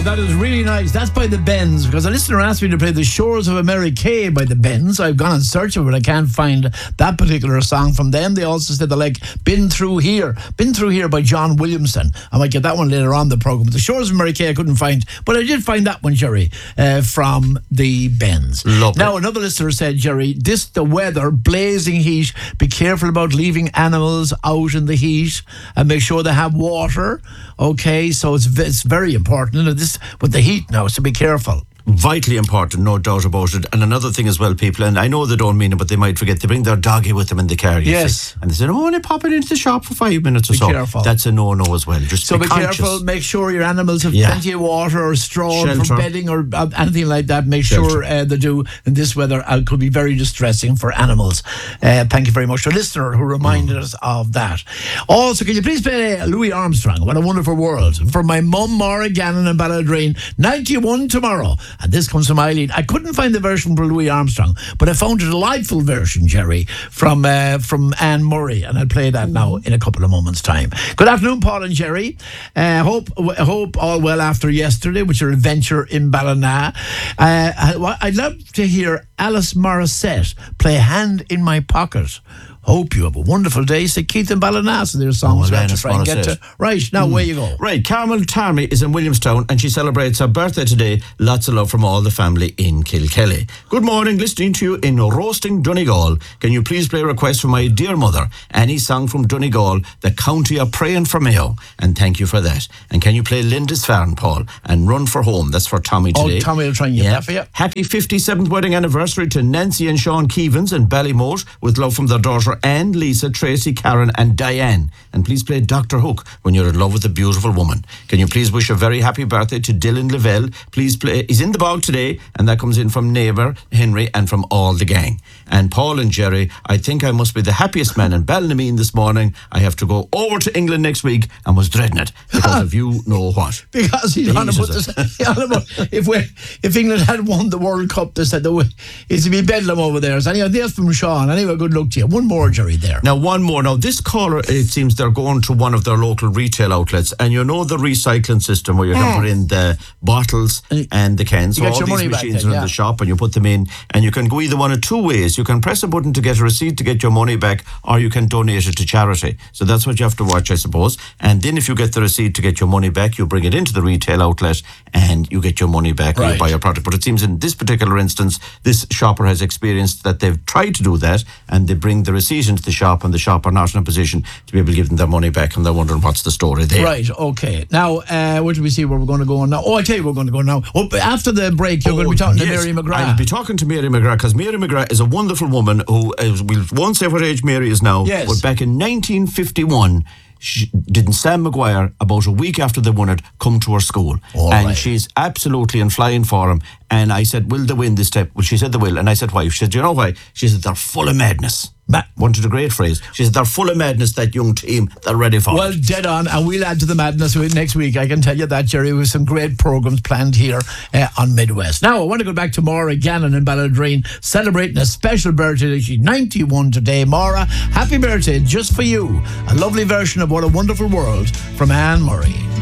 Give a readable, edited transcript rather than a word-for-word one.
that is really nice. That's by the Bends, because a listener asked me to play The Shores of America by the Bends. I've gone in search of it, but I can't find that particular song from them. They also said they like Been Through Here by John Williamson. I might get that one later on the programme. But The Shores of America I couldn't find, but I did find that one, Jerry, from the Bends. Lovely. Now, another listener said, Jerry, the weather, blazing heat, be careful about leaving animals out in the heat and make sure they have water. Okay, so it's very important with the heat now, so be careful. Vitally important, no doubt about it. And another thing as well, people, and I know they don't mean it, but they might forget, they bring their doggy with them in the car. Yes. And they say, oh, they pop it into the shop for 5 minutes or be so. Careful. That's a no-no as well. Just be conscious. Careful, make sure your animals have plenty of water or straw for bedding or anything like that. Make sure they do. In this weather, it could be very distressing for animals. Thank you very much to a listener who reminded us of that. Also, can you please play Louis Armstrong, What a Wonderful World, for my mum, Maura Gannon in Balladreen, 91 tomorrow. And this comes from Eileen. I couldn't find the version for Louis Armstrong, but I found a delightful version, Jerry, from Anne Murray, and I'll play that now in a couple of moments' time. Good afternoon, Paul and Jerry. Hope all well after yesterday with your adventure in Ballina. I'd love to hear Alice Morissette play Hand in My Pocket. Hope you have a wonderful day. Say Keith and Ballina, so their songs we have to try and get to. Right, now where you go. Right, Carmel Tarmy is in Williamstown and she celebrates her birthday today. Lots of love from all the family in Kilkelly. Good morning, listening to you in Roasting Donegal. Can you please play a request for my dear mother, Annie song from Donegal, The County of Praying for Mayo? And thank you for that. And can you play Linda's Farn, Paul, and Run for Home? That's for Tommy today. Oh, Tommy will try and get that for you. Happy 57th wedding anniversary to Nancy and Sean Keevans in Ballymote, with love from their daughter Anne, Lisa, Tracy, Karen and Diane. And please play Dr. Hook when you're in love with a beautiful woman. Can you please wish a very happy birthday to Dylan Lavelle? Please play, he's in the bog today, and that comes in from neighbour Henry and from all the gang. And Paul and Jerry, I think I must be the happiest man in Ballinameen this morning. I have to go over to England next week and was dreading it because of you know what. Because he's on about if England had won the World Cup, they said it's to be bedlam over there. So anyway, there's from Sean. Anyway, good luck to you. One more, Jerry, there. Now, one more. Now, this caller, it seems they're going to one of their local retail outlets, and you know the recycling system where you can put in the bottles and the cans. You so get all your these money back machines then, are in the shop, and you put them in, and you can go either one of two ways. You can press a button to get a receipt to get your money back, or you can donate it to charity. So that's what you have to watch, I suppose. And then if you get the receipt to get your money back, you bring it into the retail outlet, and you get your money back when you buy your product. But it seems in this particular instance, this shopper has experienced that they've tried to do that, and they bring the receipt into the shop, and the shop are not in a position to be able to give them their money back, and they're wondering what's the story there. Right, okay. Now, where do we see where we're going to go now? Oh, I tell you where we're going to go now. Oh, after the break, you're going to be talking to Mary McGrath. I'll be talking to Mary McGrath, because Mary McGrath is a wonderful woman who, we won't say what age Mary is now, but back in 1951, didn't Sam Maguire, about a week after they won it, come to her school. She's absolutely in flying for him. And I said, will they win this step? Well, she said they will. And I said, why? She said, you know why? She said, they're full of madness. Wanted a great phrase. She said, they're full of madness, that young team. They're ready for it. Well, dead on. And we'll add to the madness next week. I can tell you that, Jerry. We have some great programmes planned here on Midwest. Now, I want to go back to Maura Gannon in Balladreen, celebrating a special birthday. She's 91 today. Maura, happy birthday just for you. A lovely version of What a Wonderful World from Anne Murray.